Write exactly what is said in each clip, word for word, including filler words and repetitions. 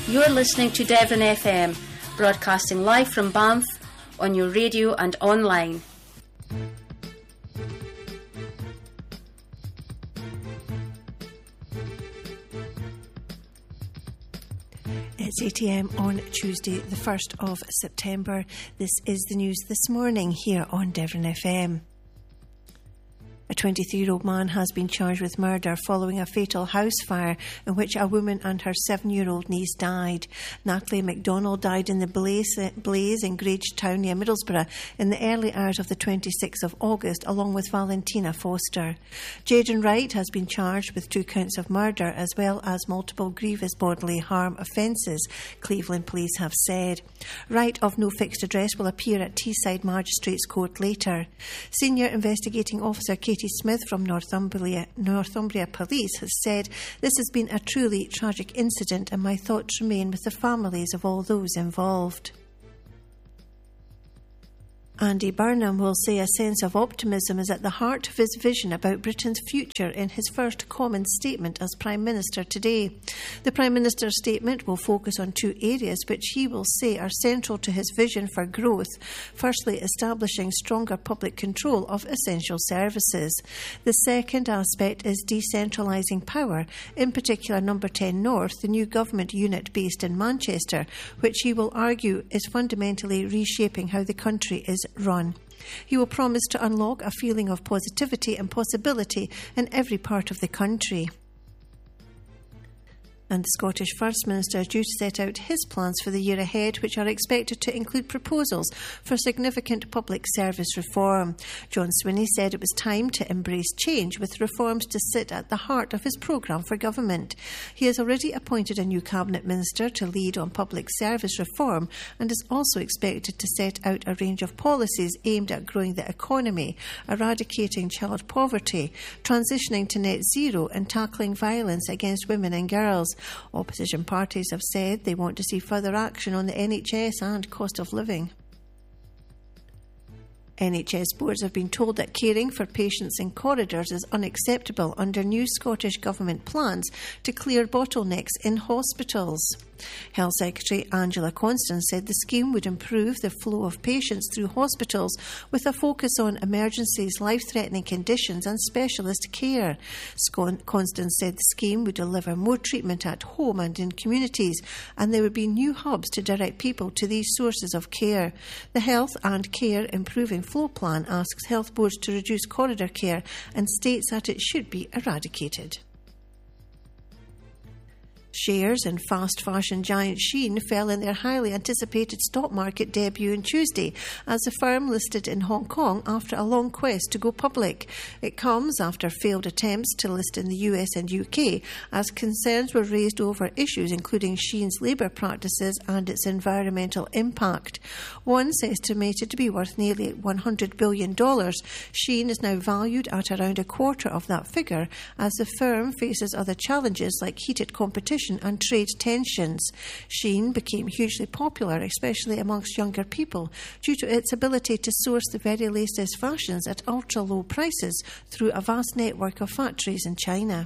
You're listening to Devon F M, broadcasting live from Banff on your radio and online. It's eight a m on Tuesday, the first of September. This is the news this morning here on Devon F M. A twenty-three-year-old man has been charged with murder following a fatal house fire in which a woman and her seven-year-old niece died. Natalie MacDonald died in the blaze, blaze in Grangetown near Middlesbrough in the early hours of the twenty-sixth of August, along with Valentina Foster. Jaden Wright has been charged with two counts of murder as well as multiple grievous bodily harm offences, Cleveland Police have said. Wright, of no fixed address, will appear at Teesside Magistrates Court later. Senior Investigating Officer Katie Smith from Northumbria, Northumbria Police has said, "This has been a truly tragic incident and my thoughts remain with the families of all those involved." Andy Burnham will say a sense of optimism is at the heart of his vision about Britain's future in his first common statement as Prime Minister today. The Prime Minister's statement will focus on two areas which he will say are central to his vision for growth. Firstly, establishing stronger public control of essential services. The second aspect is decentralising power, in particular Number ten North, the new government unit based in Manchester, which he will argue is fundamentally reshaping how the country is run. He will promise to unlock a feeling of positivity and possibility in every part of the country. And the Scottish First Minister is due to set out his plans for the year ahead, which are expected to include proposals for significant public service reform. John Swinney said it was time to embrace change, with reforms to sit at the heart of his programme for government. He has already appointed a new cabinet minister to lead on public service reform and is also expected to set out a range of policies aimed at growing the economy, eradicating child poverty, transitioning to net zero and tackling violence against women and girls. Opposition parties have said they want to see further action on the N H S and cost of living. N H S boards have been told that caring for patients in corridors is unacceptable under new Scottish Government plans to clear bottlenecks in hospitals. Health Secretary Angela Constance said the scheme would improve the flow of patients through hospitals with a focus on emergencies, life-threatening conditions and specialist care. Constance said the scheme would deliver more treatment at home and in communities, and there would be new hubs to direct people to these sources of care. The Health and Care Improving Flow Plan asks health boards to reduce corridor care and states that it should be eradicated. Shares in fast fashion giant Shein fell in their highly anticipated stock market debut on Tuesday as the firm listed in Hong Kong after a long quest to go public. It comes after failed attempts to list in the U S and U K as concerns were raised over issues including Shein's labour practices and its environmental impact. Once estimated to be worth nearly one hundred billion dollars, Shein is now valued at around a quarter of that figure as the firm faces other challenges like heated competition and trade tensions. Shein became hugely popular, especially amongst younger people, due to its ability to source the very latest fashions at ultra-low prices through a vast network of factories in China.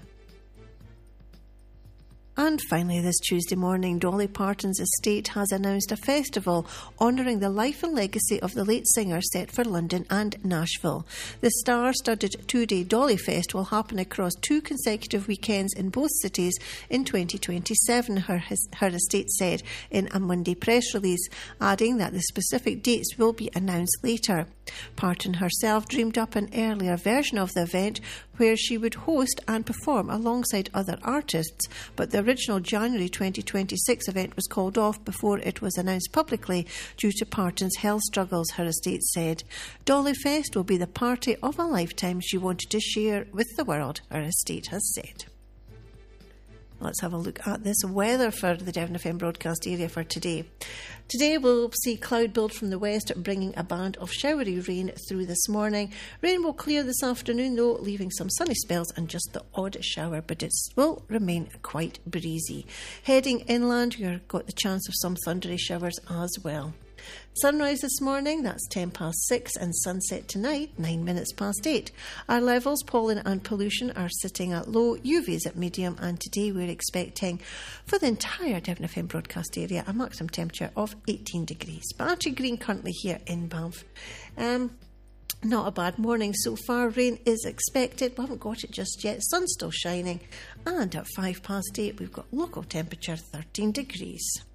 And finally, this Tuesday morning, Dolly Parton's estate has announced a festival honouring the life and legacy of the late singer set for London and Nashville. The star-studded two-day Dolly Fest will happen across two consecutive weekends in both cities in twenty twenty-seven, her, his, her estate said in a Monday press release, adding that the specific dates will be announced later. Parton herself dreamed up an earlier version of the event where she would host and perform alongside other artists, but the original January twenty twenty-six event was called off before it was announced publicly due to Parton's health struggles, her estate said. Dolly Fest will be the party of a lifetime she wanted to share with the world, her estate has said. Let's have a look at this weather for the Devon F M broadcast area for today. Today we'll see cloud build from the west, bringing a band of showery rain through this morning. Rain will clear this afternoon though, leaving some sunny spells and just the odd shower, but it will remain quite breezy. Heading inland, you've got the chance of some thundery showers as well. Sunrise this morning, that's ten past six, and sunset tonight, nine minutes past eight. Our levels, pollen and pollution, are sitting at low, U Vs at medium, and today we're expecting for the entire Devon F M broadcast area a maximum temperature of eighteen degrees. Bantry Green currently here in Banff. Um, not a bad morning so far. Rain is expected. We haven't got it just yet. Sun's still shining. And at five past eight, we've got local temperature thirteen degrees.